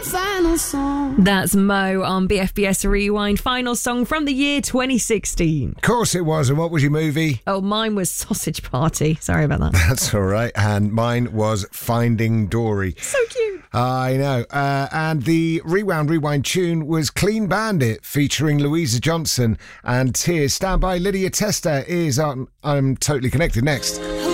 final song. That's Mo on BFBS Rewind, final song from the year 2016. Of course it was. And what was your movie? Oh, mine was Sausage Party. Sorry about that. That's all right. And mine was Finding Dory. So cute. I know. And the Rewind tune was Clean Bandit featuring Louisa Johnson and Tears. Stand by, Lydia Testa is on I'm Totally Connected next.